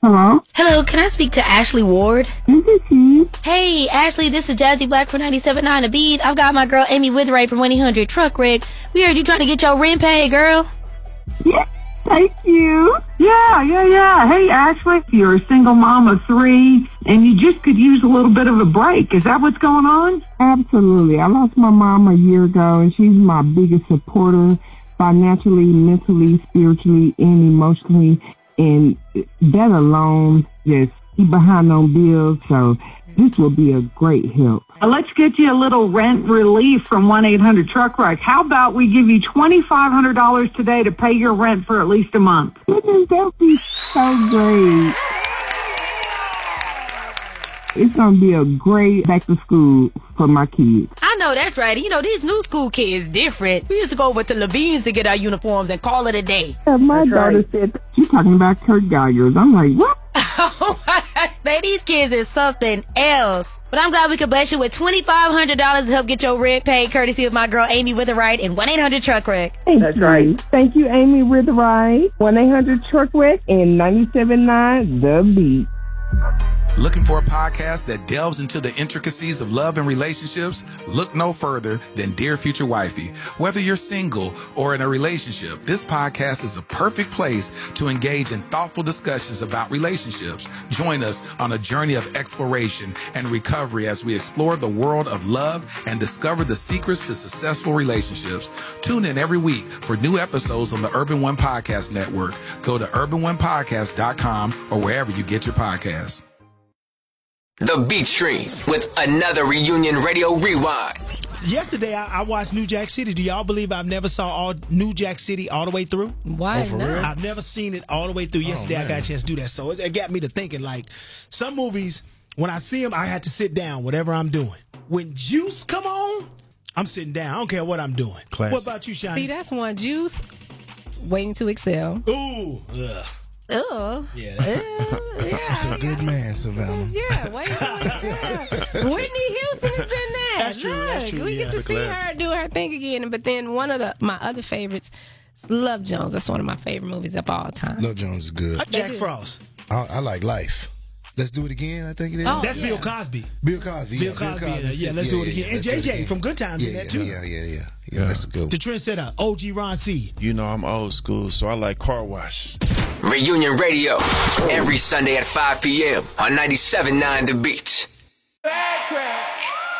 Hello? Hello, can I speak to Ashley Ward? This is she. Hey, Ashley, this is Jazzy Black from 97.9 The Beat. I've got my girl Amy Witherite from 1-800 Truck Wreck. We heard you trying to get your rent paid, girl. Yeah, thank you. Yeah. Hey, Ashley, you're a single mom of 3, and you just could use a little bit of a break. Is that what's going on? Absolutely. I lost my mom a year ago, and she's my biggest supporter financially, mentally, spiritually, and emotionally. And that alone, just keep behind on bills, so this will be a great help. Let's get you a little rent relief from 1-800 Truck Wreck. How about we give you $2,500 today to pay your rent for at least a month? Goodness, that would be so great. It's going to be a great back to school for my kids. I know, that's right. You know, these new school kids different. We used to go over to Levine's to get our uniforms and call it a day. My daughter said, she's talking about Kurt Geigers. I'm like, what? Man, these kids is something else. But I'm glad we could bless you with $2,500 to help get your rent paid, courtesy of my girl Amy Witherite and 1-800 Truck Wreck. That's right. Thank you, Amy Witherite. 1-800 Truck Wreck and 97.9 The Beat. Looking for a podcast that delves into the intricacies of love and relationships? Look no further than Dear Future Wifey. Whether you're single or in a relationship, this podcast is a perfect place to engage in thoughtful discussions about relationships. Join us on a journey of exploration and recovery as we explore the world of love and discover the secrets to successful relationships. Tune in every week for new episodes on the Urban One Podcast Network. Go to urbanonepodcast.com or wherever you get your podcasts. The Beat Stream with another Reunion Radio Rewind. Yesterday, I watched New Jack City. Do y'all believe I've never saw New Jack City all the way through? Why not? I've never seen it all the way through. Yesterday, I got a chance to do that. So it got me to thinking, like, some movies, when I see them, I had to sit down, whatever I'm doing. When Juice come on, I'm sitting down. I don't care what I'm doing. Classic. What about you, Shani? See, that's one. Juice, Waiting to Excel. Ooh, ugh. Yeah. It's a good man, Savannah. Yeah, wait. Whitney Houston is in that. That's true. That's true. We get to see her do her thing again. But then one of my other favorites is Love Jones. That's one of my favorite movies of all time. Love Jones is good. Jack Frost. I like Life. Let's do it again, I think it is. Oh, That's yeah. Bill Cosby. Bill Cosby. Bill Cosby. Yeah, let's do it again. And JJ from Good Times in that too. Yeah, that's good. The trendsetter, OG Ron C. You know I'm old school, so I like Car Wash. Reunion Radio, every Sunday at 5 p.m. on 97.9 The Beat. Bad crap.